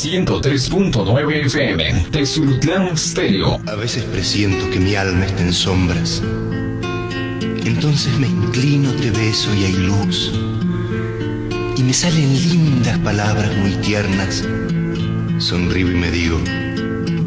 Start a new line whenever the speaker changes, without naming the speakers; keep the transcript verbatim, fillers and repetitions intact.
ciento tres punto nueve F M, Texurtlán Stereo.
A veces presiento que mi alma está en sombras. Entonces me inclino, te beso y hay luz. Y me salen lindas palabras muy tiernas. Sonrío y me digo,